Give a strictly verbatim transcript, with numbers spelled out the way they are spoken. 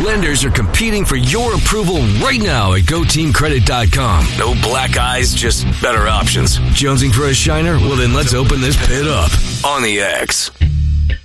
Lenders are competing for your approval right now at go team credit dot com. No black eyes, just better options. Jonesing for a shiner? Well, then let's open this pit up on the X.